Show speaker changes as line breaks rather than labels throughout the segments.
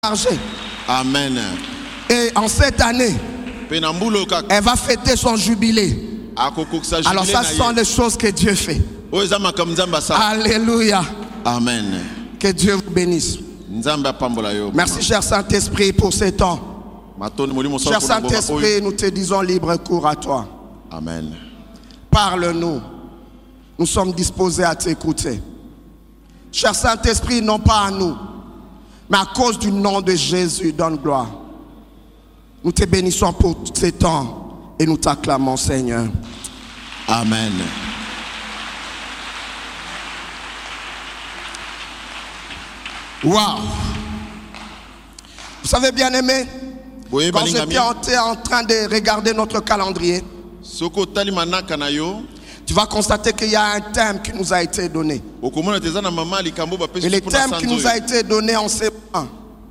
Amen.
Et en cette année, elle va fêter son jubilé. Alors ça sont les choses que Dieu fait. Alléluia.
Amen.
Que Dieu vous bénisse. Merci cher Saint-Esprit pour ces temps. Cher Saint-Esprit, nous te disons libre cours à toi.
Amen.
Parle-nous. Nous sommes disposés à t'écouter. Cher Saint-Esprit, non pas à nous, mais à cause du nom de Jésus, donne gloire. Nous te bénissons pour ces temps et nous t'acclamons, Seigneur.
Amen.
Wow. Vous savez, bien aimé, quand j'étais en train de regarder notre calendrier, tu vas constater qu'il y a un thème qui nous a été donné. Et le thème qui nous a été donné en ce moment,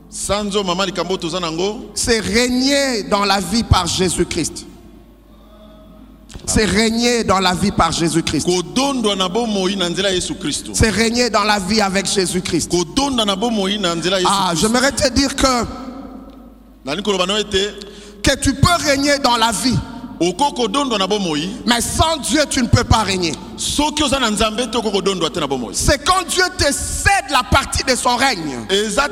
c'est régner dans la vie par Jésus-Christ. C'est régner dans la vie par Jésus-Christ. C'est régner dans la vie avec Jésus-Christ. Ah, j'aimerais te dire que tu peux régner dans la vie. Mais sans Dieu, tu ne peux pas régner. C'est quand Dieu te cède la partie de son règne.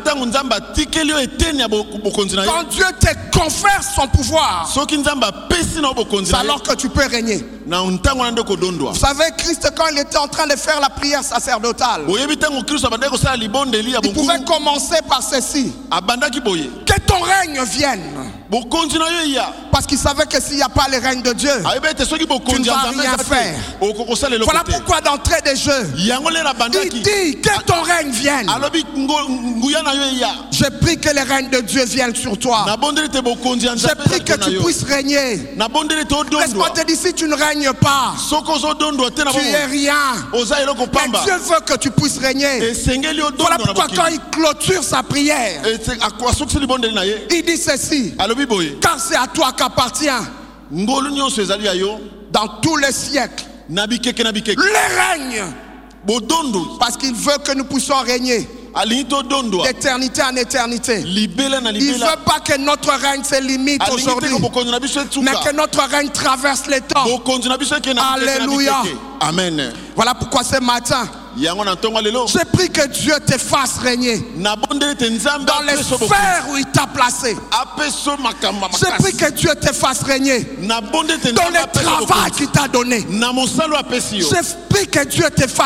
Quand Dieu te confère son pouvoir, c'est alors que tu peux régner. Vous savez, Christ, quand il était en train de faire la prière sacerdotale, il pouvait commencer par ceci: que ton règne vienne. Parce qu'il savait que s'il n'y a pas le règne de Dieu, tu ne vas rien faire. Voilà pourquoi d'entrée de jeu, il dit que ton règne vienne. Je prie que le règne de Dieu vienne sur toi. Je prie que tu puisses régner. Laisse-moi te dire, si tu ne règnes pas, tu es rien. Mais Dieu veut que tu puisses régner. Voilà pourquoi quand il clôture sa prière, il dit ceci: car c'est à toi qu'appartient dans tous les siècles le règne, parce qu'il veut que nous puissions régner d'éternité en éternité. Il ne veut pas que notre règne se limite aujourd'hui, mais que notre règne traverse les temps. Alléluia.
Amen.
Voilà pourquoi ce matin, je prie que Dieu te fasse régner dans les sphères où il t'a placé. Je prie que Dieu te fasse régner dans le travail qu'il t'a donné. Je prie que Dieu te fasse